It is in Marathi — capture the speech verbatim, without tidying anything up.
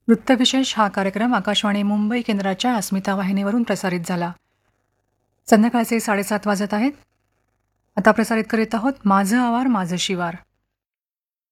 वृत्तविशेष हा कार्यक्रम आकाशवाणी मुंबई केंद्राच्या अस्मिता वाहिनीवरून प्रसारित झाला. संध्याकाळचे साडेसात वाजत आहेत. आता प्रसारित करीत आहोत माझं आवार माझं शिवार.